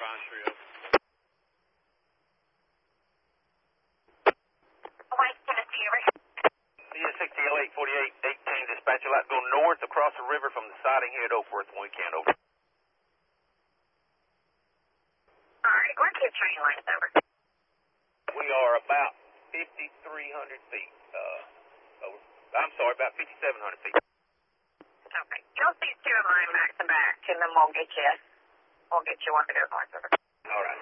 Ryan Trio. West Tennessee, over. CS60 L8 4818, dispatch, you'll have to go north across the river from the siding here at Oakworth when we can, over. Alright, where's your train lines, over? We are about 5,300 feet, over. I'm sorry, about 5,700 feet. Okay, you'll see two of mine back to back, and then we'll get you one of those lines, over. All right.